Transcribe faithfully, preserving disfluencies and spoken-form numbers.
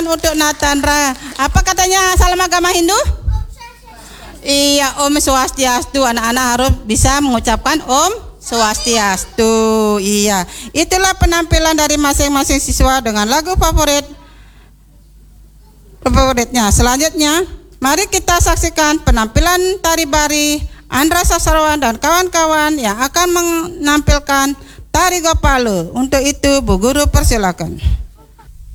Untuk Natandra, apa katanya salam agama Hindu? Iya, Om Swastiastu. Anak-anak harus bisa mengucapkan Om Swastiastu. Iya, itulah penampilan dari masing-masing siswa dengan lagu favorit favoritnya. Selanjutnya, mari kita saksikan penampilan tari bari Andra Sastrawan dan kawan-kawan yang akan menampilkan tari Gopalu. Untuk itu, Bu Guru persilakan.